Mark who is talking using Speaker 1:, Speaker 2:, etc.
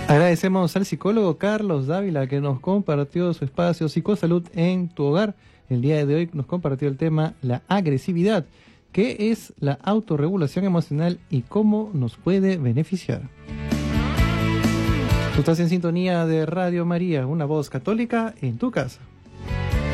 Speaker 1: Agradecemos al psicólogo Carlos Dávila que nos compartió su espacio Psicosalud en tu hogar. El día de hoy nos compartió el tema la agresividad, qué es la autorregulación emocional y cómo nos puede beneficiar. Tú estás en sintonía de Radio María, una voz católica en tu casa.